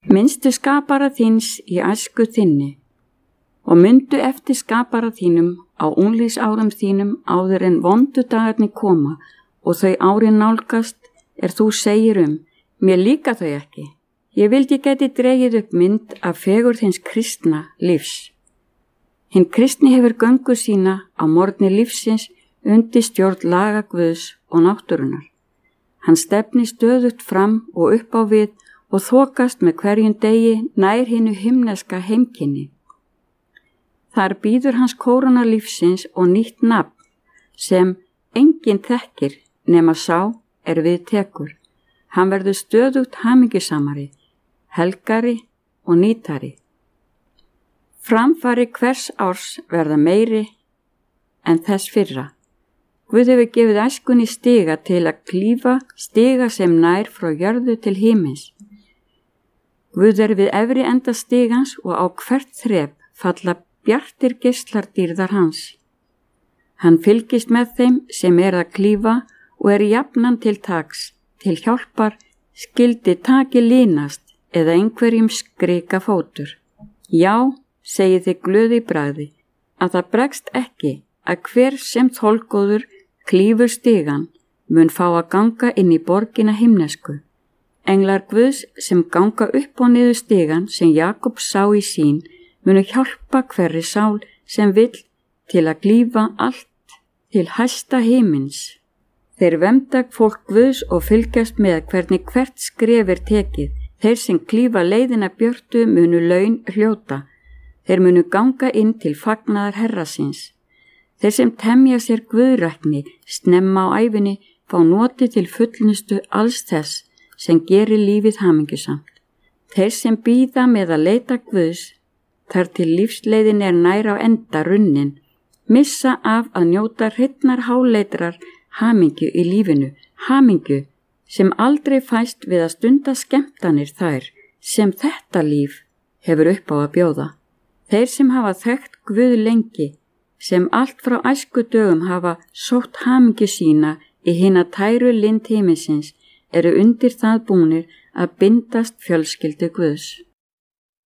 Minnstu skapara þíns í æsku þinni og myndu eftir skapara þínum á unglingsárum þínum áður en vondu dagarnir koma og þau árin nálgast þú segir mér líka þau ekki. Ég vildi geti dregið upp mynd af fegurð hins kristna lífs. Hinn kristni hefur göngu sína á morgni lífsins undir stjórn laga Guðs og náttúrunnar. Hann stefnir stöðugt fram og upp á við og þokast með hverjum degi nær hinu himneska heimkynni. Þar bíður hans kóróna lífsins og nýtt nafn sem enginn þekkir nema sá við tekur. Hann verður stöðugt hamingjusamari, helgari og nýtari. Framfari hvers árs verða meiri en þess fyrra. Guð hefur gefið æskunni stiga til að klífa stiga sem nær frá jörðu til himins. Guð við efri enda stigans og á hvert þrep falla bjartir geislar dýrðar hans. Hann fylgist með þeim sem að klífa og jafnan til taks, til hjálpar, skildi taki línast eða einhverjum skrika fótur. Já, segið þið glöð í bragði, að það bregst ekki að hver sem þolgóður klífur stigan mun fá að ganga inn í borgina himnesku. Englar Guðs sem ganga upp og niður stigan sem Jakob sá í sín munu hjálpa hverri sál sem vill til að klífa allt til hæsta himins. Þeir vernda fólk Guðs og fylgjast með hvernig hvert skref tekið. Þeir sem klífa leiðina björtu munu laun hljóta. Þeir munu ganga inn til fagnaðar Herra síns. Þeir sem temja sér guðrækni snemma á ævinni fá noti til fullnustu alls þess sem gerir lífið hamingjusamt. Þeir sem bíða með að leita Guðs þar til lífsleiðin nær á enda runnin, missa af að njóta hreinnar háleitrar hamingju í lífinu, hamingju sem aldrei fæst við að stunda skemmtanir þær sem þetta líf hefur upp á að bjóða. Þeir sem hafa þekkt Guð lengi, sem allt frá æskudögum hafa sótt hamingju sína í hina tæru lind himinsins, undir það búnir að bindast fjölskyldu Guðs.